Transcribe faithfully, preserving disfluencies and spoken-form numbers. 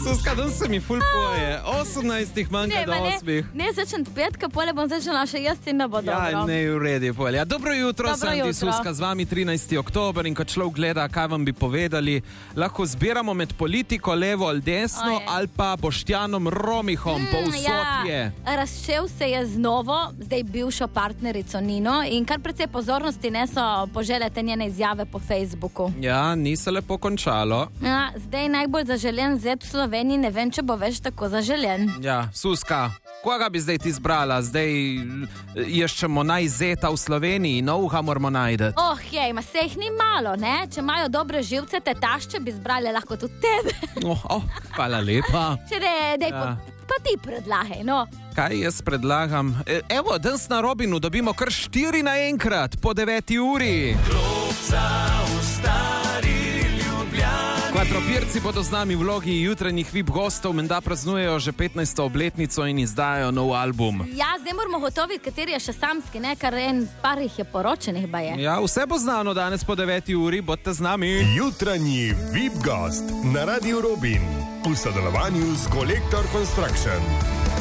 Suska, dan se mi ful poje. osemnajstih manjka do osmih. Ne, začnem petka, pole bom začela še jaz in ne bo dobro. Ja, ne, v redu je polje. Ja, dobro jutro, Dobro Sandi jutro. Suska, z vami trinajsti oktober in ko človek gleda, kaj vam bi povedali, lahko zbiramo med politiko levo ali desno Ojej. ali pa Boštjanom Romihom, mm, povsod je. Ja, razšel se je z novo, zdaj bivšo partnerico Nino in kar precej pozornosti neso požele te njene izjave po Facebooku. Ja, ni se lepo končalo. Ja, zdaj najbolj zaželen zet v Sloveniji, ne vem, če bo več tako zaželen. Ja, Suska, koga bi zdaj ti zbrala? Zdaj iščemo najzeta v Sloveniji, novega moramo najti. Oh, jej, ma se jih ni malo, ne? Če imajo dobre živce, te tašče bi zbrali lahko tudi tebe. Oh, oh, hvala lepa. Če ne, dej, Ja. pa, pa ti predlagaj, no. Kaj jaz predlagam? E, evo, danes na Robinu dobimo kar štiri naenkrat po deveti uri. Kvadropirci bodo z nami v vlogi jutranjih V I P gostov, menda praznujejo že petnajsto obletnico in izdajajo nov album. Ja, zdaj moramo gotoviti, kateri je še samski, ne? Kar en par jih je poročenih, ba je. Ja, vse bo znano danes po deveti uri, bodite z nami. Jutranji V I P gost na Radiu Robin v sodelovanju s Kolektor Construction.